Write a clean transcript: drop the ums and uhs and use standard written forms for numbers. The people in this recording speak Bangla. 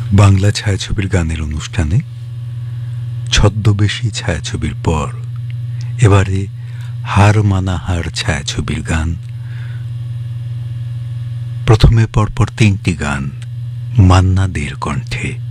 বাংলা ছায়াছবির গানের অনুষ্ঠানে ছদ্মবেশী ছায়াছবির পর এবারে হার মানা হার ছায়াছবির গান। প্রথমে পরপর তিনটি গান মান্না দের কণ্ঠে।